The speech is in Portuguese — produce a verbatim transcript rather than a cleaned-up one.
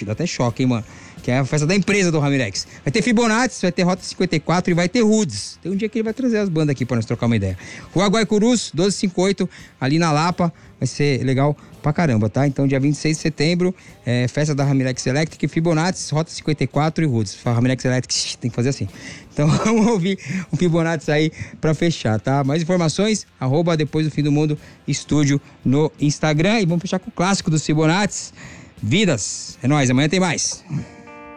Ixi, dá até choque, hein, mano? Que é a festa da empresa do Ramirex. Vai ter Fibonacci, vai ter Rota cinquenta e quatro e vai ter Roots. Tem um dia que ele vai trazer as bandas aqui pra nós trocar uma ideia. Rua Guaicurus, doze cinquenta e oito, ali na Lapa. Vai ser legal pra caramba, tá? Então, dia vinte e seis de setembro, é, festa da Ramirex Electric, Fibonacci, Rota cinquenta e quatro e Roots. Ramirex Electric, tem que fazer assim. Então, vamos ouvir um Fibonacci aí pra fechar, tá? Mais informações, arroba Depois do Fim do Mundo Estúdio no Instagram. E vamos fechar com o clássico dos Fibonacci. Vidas. É nóis, amanhã tem mais.